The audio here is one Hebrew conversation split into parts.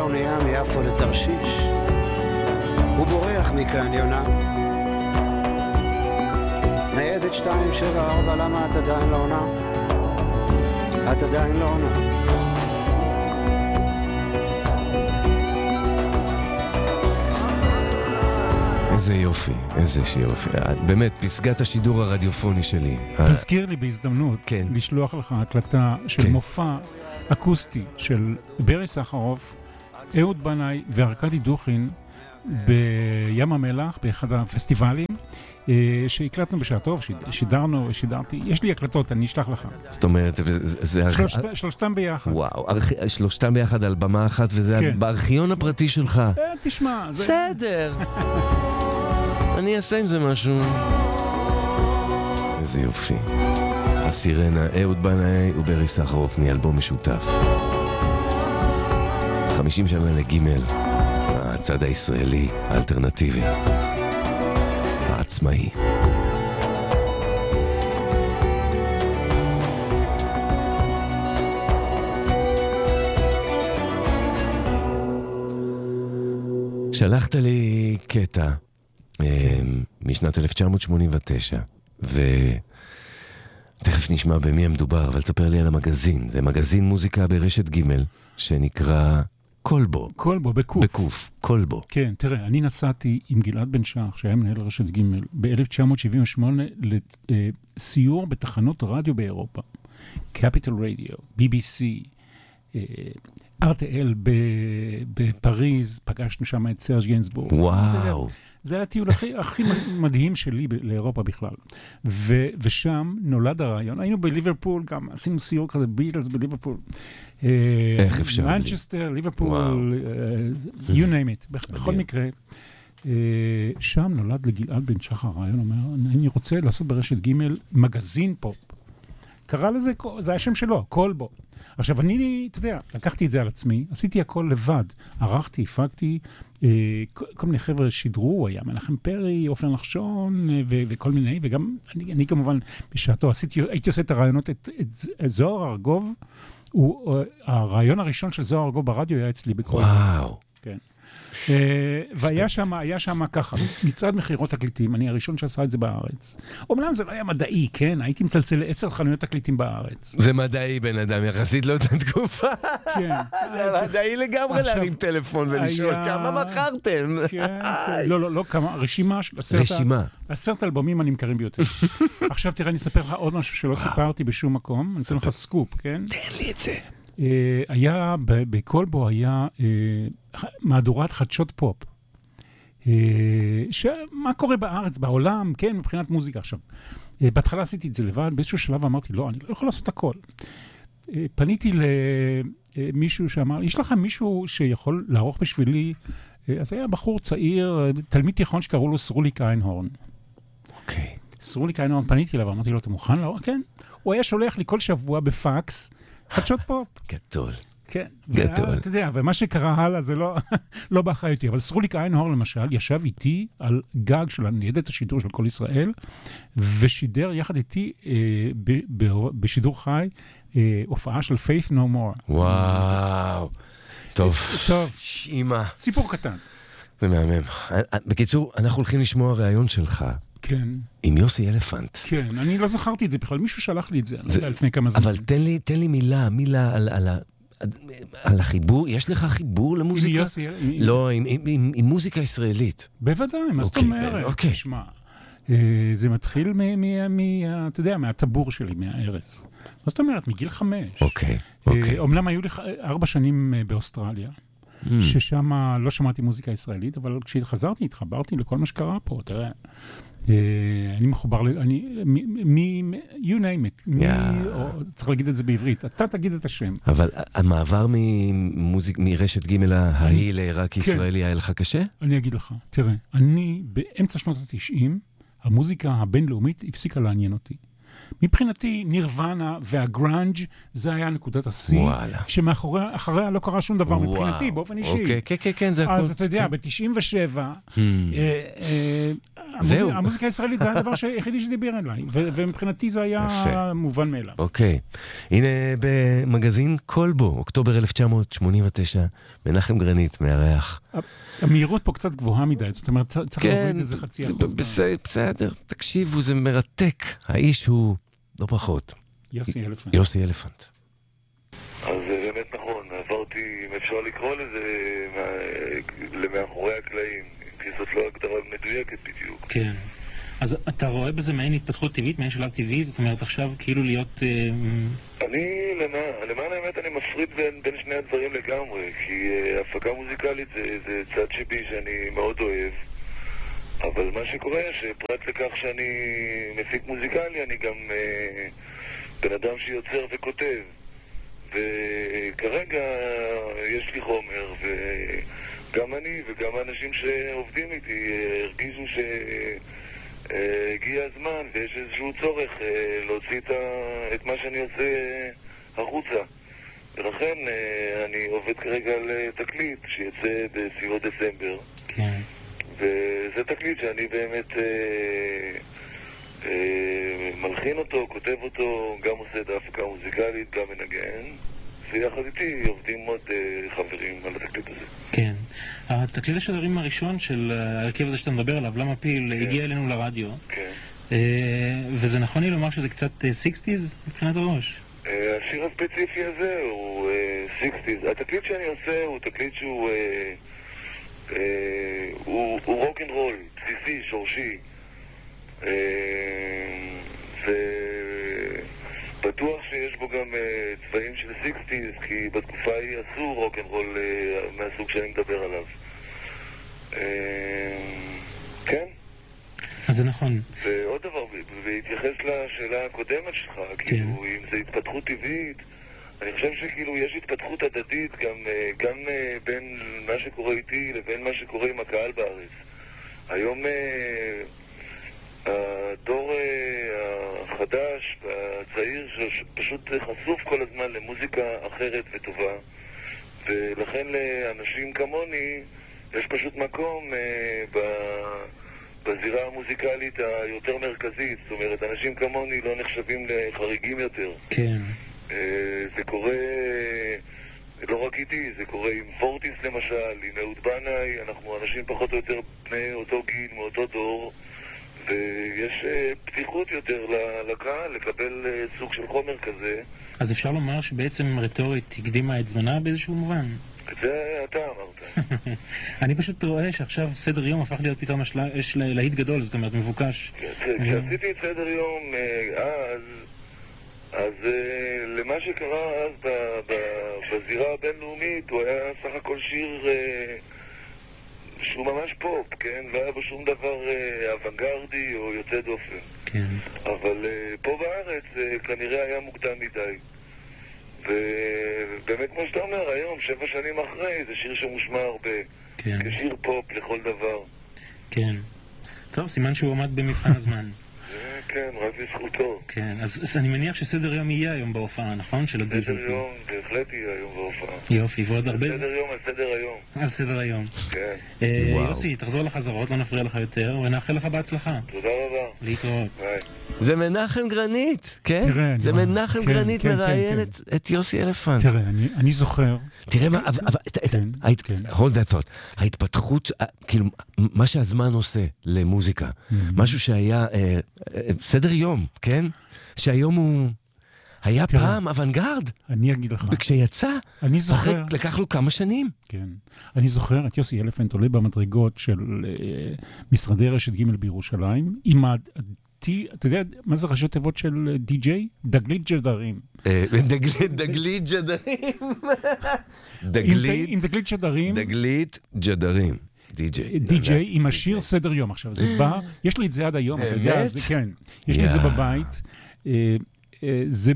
אונייה מיפו לתרשיש, הוא בורח מכאן יונה. ניידת 274, למה את עדיין לא עונה? את עדיין לא עונה. איזה יופי, איזה יופי. באמת, פסגת השידור הרדיופוני שלי. תזכיר לי בהזדמנות לשלוח לך הקלטה של מופע אקוסטי של ברי סחרוף, אהוד בנאי וארקדי דוכין בים המלח, באחד הפסטיבלים, שהקלטנו בשעתו, שידרתי. יש לי הקלטות, אני אשלח לך. זאת אומרת, שלושתם ביחד. וואו, שלושתם ביחד על במה אחת, וזה בארכיון הפרטי שלך. תשמע. בסדר. אני אעשה עם זה משהו. איזה יופי. הסירנה, אהוד בנאי וברי סחרוף מאלבום משותף. 50 שנה לגימל. הצד הישראלי, האלטרנטיבי, העצמאי. שלחת לי קטע משנת 1989, ותכף נשמע במי המדובר, אבל תספר לי על המגזין. זה מגזין מוזיקה ברשת ג' שנקרא קולבו. קולבו, בקוף. בקוף, קולבו. כן, תראה, אני נסעתי עם גלעד בן שח, שהיה מנהל רשת ג' ב-1978 לסיור בתחנות רדיו באירופה. קפיטל רדיו, BBC, RTL בפריז, פגשנו שם את סרג' גיינסבורג. וואו. זה היה הטיול הכי מדהים שלי לאירופה בכלל. ושם נולד הרעיון. היינו בליברפול גם, עשינו סיור כזה, ביטלס בליברפול. איך אפשר? מנצ'סטר, ליברפול, you name it. בכל מקרה, שם נולד לגלעד בן שחר הרעיון, אומר, אני רוצה לעשות ברשת ג' מגזין פופ. קרא לזה, זה השם שלו, קולבו. עכשיו, אני, אתה יודע, לקחתי את זה על עצמי, עשיתי הכל לבד. ערכתי, הפקתי, כל מיני חבר'ה שידרו, היה מנחם פרי, אופן נחשון, וכל מיני, וגם אני כמובן בשעתו, הייתי עושה את הרעיונות, את זוהר ארגוב, הרעיון הראשון של זוהר ארגוב ברדיו היה אצלי בקולבו. וואו. כן. והיה שם ככה, מצעד מחירות תקליטים, אני הראשון שעשה את זה בארץ. אומנם זה לא היה מדעי, כן? הייתי מצלצל ל10 חנויות תקליטים בארץ. זה מדעי, בן אדם, יחסית לא אותה תקופה. כן. זה מדעי לגמרי להרים טלפון ולשאול כמה מכרתם. כן, לא, כמה, רשימה של 10 אלבומים הנמכרים ביותר. עכשיו תראה, אני אספר לך עוד משהו שלא סיפרתי בשום מקום, אני אתן לך סקופ, כן? תן לי את זה. היה, בקולבו היה מהדורת חדשות פופ. מה קורה בארץ, בעולם, כן, מבחינת מוזיקה עכשיו. בהתחלה עשיתי את זה לבד, באיזשהו שלב אמרתי, לא, אני לא יכול לעשות הכל. פניתי למישהו שאמר, יש לך מישהו שיכול לערוך בשבילי, אז היה בחור צעיר, תלמיד תיכון שקראו לו סרוליק איינהורן. אוקיי. סרוליק איינהורן, פניתי אליו, אמרתי לו, אתה מוכן לערוך? כן. הוא היה שולח לי כל שבוע בפקס, חדשות פופ. גדול. כן. גדול. אתה יודע, ומה שקרה הלאה זה לא באחריותי, אבל סרוליק איינהורן למשל ישב איתי על גג של ניידת השידור של כל ישראל, ושידר יחד איתי בשידור חי הופעה של Faith No More. וואו. טוב. אימא. סיפור קטן. זה מהמם. בקיצור, אנחנו הולכים לשמוע רעיון שלך. כן. עם יוסי אלפנט. כן, אני לא זכרתי את זה בכלל, מישהו שלח לי את זה, אני לא יודע לפני כמה זמן. אבל תן לי מילה על החיבור, יש לך חיבור למוזיקה? עם יוסי? לא, עם מוזיקה ישראלית. בוודאי, מה זאת אומרת? תשמע, זה מתחיל אתה יודע, מהטבור שלי, מהערס. מה זאת אומרת? מגיל 5. אוקיי. אומנם היו לי 4 שנים באוסטרליה, ששם לא שמעתי מוזיקה ישראלית, אבל כשחזרתי, התחברתי לכל מה שקרה פה, תראה. אני מחובר, you name it, צריך להגיד את זה בעברית, אתה תגיד את השם. אבל המעבר מרשת ג' ההיא לעיראק ישראלי היה לך קשה? אני אגיד לך, תראה, אני באמצע שנות ה-90, המוזיקה הבינלאומית הפסיקה לעניין אותי. מבחינתי, נירוונה והגראנג' זה היה נקודת השיא, שמאחוריה לא קרה שום דבר מבחינתי, באופן אישי. אוקיי, כן, זה הכל. אז אתה יודע, ב-97, זהו. המוזיקה הישראלית זה הדבר היחידי שדיבר אליי, ומבחינתי זה היה מובן מאליו. אוקיי. הנה במגזין קולבו, אוקטובר 1989, מנחם גרנית מארח. המהירות פה קצת גבוהה מדי, זאת אומרת, צריך להוריד איזה 0.5%. בסדר, תקשיבו, זה מרתק. האיש הוא לא פחות. יוסי אלפנט. אז באמת נכון, עברתי, אם אפשר לקרוא לזה, למאחורי הקלעים, כי זאת לא הגדרה מדויקת בדיוק. כן. אז אתה רואה בזה מעין התפתחות טבעית, מעין שלב טבעי? זאת אומרת, עכשיו כאילו להיות... אני, למען האמת, אני מפריד בין שני הדברים לגמרי, כי הפקה מוזיקלית זה צד שבי שאני מאוד אוהב, אבל מה שקורה, שפרט לכך שאני מפיק מוזיקלי, אני גם בן אדם שיוצר וכותב. וכרגע יש לי חומר, וגם אני וגם האנשים שעובדים איתי הרגישו שהגיע הזמן ויש איזשהו צורך להוציא את מה שאני עושה החוצה. ולכן אני עובד כרגע על תקליט שיצא בסביבות דצמבר. כן. וזה תקליט שאני באמת מלחין אותו, כותב אותו, גם עושה את ההפקה המוזיקלית, גם מנגן, ויחד איתי עובדים עוד חברים על התקליט הזה. כן. התקליט השדרים הראשון של הרכב הזה שאתה מדבר עליו, למה פיל, הגיע אלינו לרדיו. כן. וזה נכון לי לומר שזה קצת 60s מבחינת הראש? השיר הספציפי הזה הוא 60s. התקליט שאני עושה הוא תקליט שהוא רוק אנד רול, בסיסי, שורשי. ובטוח שיש בו גם צבעים של 60s, כי בתקופה היא עשו רוק אנד רול מהסוג שאני מדבר עליו. כן. אז זה נכון. ועוד דבר, בהתייחס לשאלה הקודמת שלך, כאילו, אם זה התפתחות טבעית, אני חושב שכאילו יש התפתחות הדדית גם בין מה שקורה איתי לבין מה שקורה עם הקהל בארץ. היום הדור החדש והצעיר שפשוט חשוף כל הזמן למוזיקה אחרת וטובה, ולכן לאנשים כמוני יש פשוט מקום בזירה המוזיקלית היותר מרכזית. זאת אומרת, אנשים כמוני לא נחשבים לחריגים יותר. כן. זה קורה לא רק איתי, זה קורה עם פורטיס למשל, עם אהוד בנאי, אנחנו אנשים פחות או יותר בני אותו גיל, מאותו דור, ויש פתיחות יותר לקהל לקבל סוג של חומר כזה. אז אפשר לומר שבעצם רטורית הקדימה את זמנה באיזשהו מובן? את זה אתה אמרת. אני פשוט רואה שעכשיו סדר יום הפך להיות פתאום יש להיט גדול, זאת אומרת מבוקש. כשעשיתי את סדר יום אז למה שקרה אז בזירה הבינלאומית הוא היה סך הכל שיר שהוא ממש פופ, כן? לא היה בו שום דבר אוונגרדי או יוצא דופן. כן. אבל פה בארץ כנראה היה מוקדם מדי. ובאמת כמו שאתה אומר, היום, 7 שנים אחרי, זה שיר שמושמע הרבה. כן. כשיר פופ לכל דבר. כן. טוב, סימן שהוא עמד במבחן הזמן. כן, רק בזכותו. כן, אז אני מניח שסדר יום יהיה היום בהופעה, נכון? סדר יום, בהחלט יהיה היום בהופעה. יופי, ועוד הרבה... סדר יום על סדר היום. על סדר היום. כן. יוסי, תחזור לחזרות, לא נפריע לך יותר, ונאחל לך בהצלחה. תודה רבה. להתראות. ביי. זה מנחם גרנית, כן? תראה, זה מנחם גרנית מראיין את יוסי אלפנט. תראה, אני זוכר... תראה מה, hold that thought, ההתפתחות, כאילו, מה שהזמן עושה למוזיקה, משהו שהיה סדר יום, כן? שהיום הוא היה פעם אוונגרד. אני אגיד לך. וכשיצא, אני זוכר... לקח לו כמה שנים. כן. אני זוכר את יוסי אלפנט עולה במדרגות של משרדי רשת ג' בירושלים, עם אתה יודע מה זה ראשי תיבות של די-ג'יי? דגלית ג'דרים. דגלית ג'דרים. עם דגלית ג'דרים. דגלית ג'דרים. די-ג'יי עם השיר סדר יום. עכשיו, זה בא, יש לי את זה עד היום, אתה יודע, זה כן. יש לי את זה בבית. זה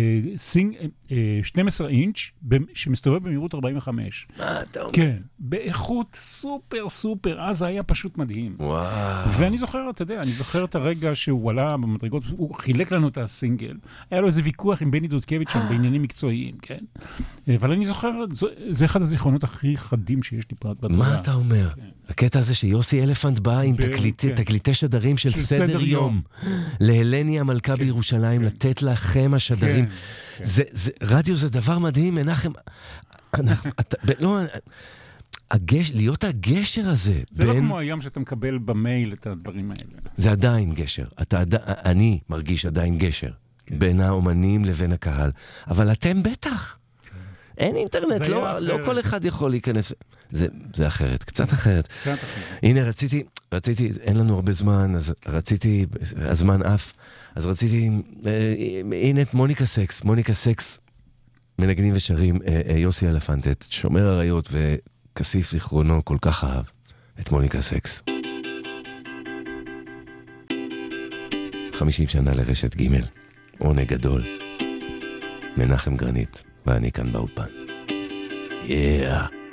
12 אינץ' שמסתובב במהירות 45. מה אתה אומר? כן, באיכות סופר סופר, אז זה היה פשוט מדהים. וואו. ואני זוכר, אתה יודע, אני זוכר את הרגע שהוא עלה במדרגות, הוא חילק לנו את הסינגל, היה לו איזה ויכוח עם בני דודקביץ' שם בעניינים מקצועיים, כן? אבל אני זוכר, זה אחד הזיכרונות הכי חדים שיש לי פרט בדבר. מה אתה אומר? כן. הקטע הזה שיוסי אלפנט בא עם תקליטי שדרים של סדר יום. להלני המלכה בירושלים, לתת לכם השדרים. רדיו זה דבר מדהים, מנחם. להיות הגשר הזה. זה לא כמו היום שאתה מקבל במייל את הדברים האלה. זה עדיין גשר. אני מרגיש עדיין גשר. בין האומנים לבין הקהל. אבל אתם בטח. אין אינטרנט, לא כל אחד יכול להיכנס. זה אחרת, קצת אחרת. הנה, רציתי, אין לנו הרבה זמן, אז רציתי, הזמן אף, אז רציתי, הנה את מוניקה סקס, מנגנים ושרים, יוסי אלפנט, את שומר הריות וכסיף זיכרונו כל כך אהב, את מוניקה סקס. 50 שנה לרשת ג' עונג גדול. מנחם גרנית, ואני כאן באולפן. Yeah.